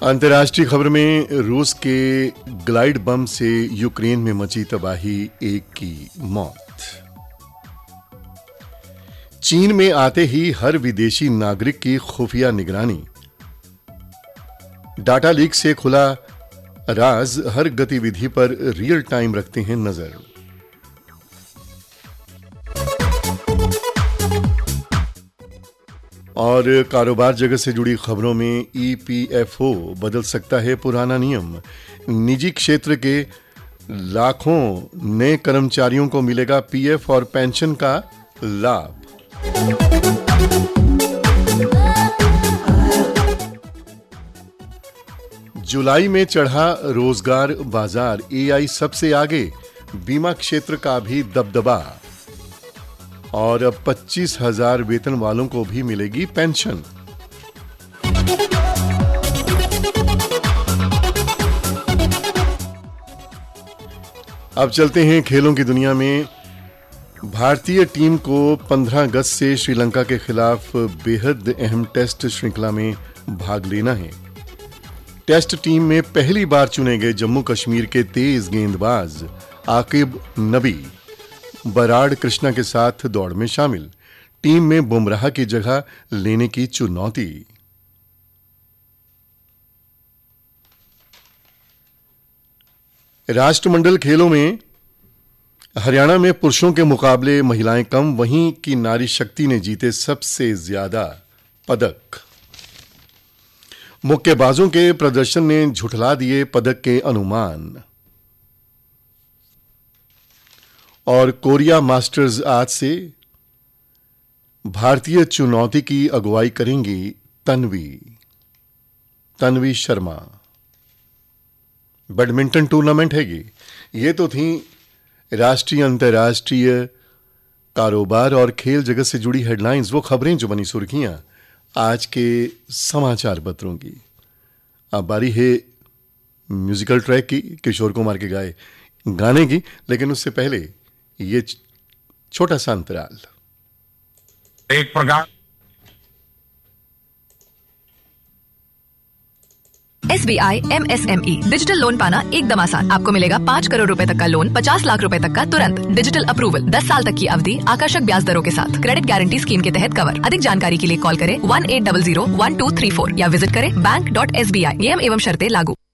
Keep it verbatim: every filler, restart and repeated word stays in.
अंतर्राष्ट्रीय खबर में रूस के ग्लाइड बम से यूक्रेन में मची तबाही, एक की मौत। चीन में आते ही हर विदेशी नागरिक की खुफिया निगरानी। डाटा लीक से खुला राज, हर गतिविधि पर रियल टाइम रखते हैं नजर। और कारोबार जगत से जुड़ी खबरों में ई पी एफ ओ बदल सकता है पुराना नियम। निजी क्षेत्र के लाखों नए कर्मचारियों को मिलेगा पी एफ और पेंशन का लाभ। जुलाई में चढ़ा रोजगार बाजार, ए आई सबसे आगे, बीमा क्षेत्र का भी दबदबा। और अब पच्चीस हजार वेतन वालों को भी मिलेगी पेंशन। अब चलते हैं खेलों की दुनिया में। भारतीय टीम को पंद्रह अगस्त से श्रीलंका के खिलाफ बेहद अहम टेस्ट श्रृंखला में भाग लेना है। टेस्ट टीम में पहली बार चुने गए जम्मू कश्मीर के तेज गेंदबाज आकिब नबी बराड़ कृष्णा के साथ दौड़ में शामिल। टीम में बुमराह की जगह लेने की चुनौती। राष्ट्रमंडल खेलों में हरियाणा में पुरुषों के मुकाबले महिलाएं कम, वहीं की नारी शक्ति ने जीते सबसे ज्यादा पदक। मुक्केबाजों के प्रदर्शन ने झुठला दिए पदक के अनुमान। और कोरिया मास्टर्स आज से, भारतीय चुनौती की अगुवाई करेंगी तन्वी तन्वी शर्मा। बैडमिंटन टूर्नामेंट हैगी। ये तो थी राष्ट्रीय अंतर्राष्ट्रीय कारोबार और खेल जगत से जुड़ी हेडलाइंस, वो खबरें जो बनी सुर्खियां आज के समाचार पत्रों की। अब बारी है म्यूजिकल ट्रैक की, किशोर कुमार के गाए गाने की, लेकिन उससे पहले ये छोटा सा अंतराल। एक प्रकार S B I am S M E digital loan पाना एकदम आसान। आपको मिलेगा पाँच करोड़ रुपए तक का लोन, पचास लाख रुपए तक का तुरंत, डिजिटल अप्रूवल, दस साल तक की अवधि, आकर्षक ब्याज दरों के साथ, क्रेडिट गारंटी स्कीम के तहत कवर। अधिक जानकारी के लिए कॉल करें one eight double zero one two three four या विजिट करें bank dot S B I. नियम एवं शर्तें लागू।